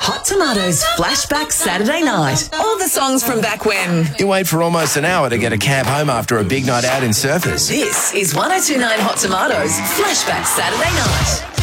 Hot Tomatoes Flashback Saturday Night. All the songs from back when. You wait for almost an hour to get a cab home after a big night out in Surfers. This is 1029 Hot Tomatoes Flashback Saturday Night.